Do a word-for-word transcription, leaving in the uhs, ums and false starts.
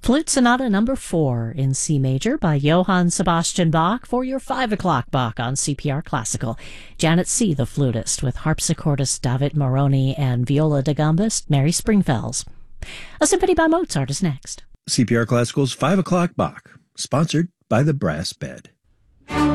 Flute Sonata number four in C major by Johann Sebastian Bach for your five o'clock Bach on C P R Classical. Janet C., the flutist, with harpsichordist David Moroni and viola da gambist Mary Springfells. A symphony by Mozart is next. C P R Classical's five o'clock Bach, sponsored by the Brass Bed.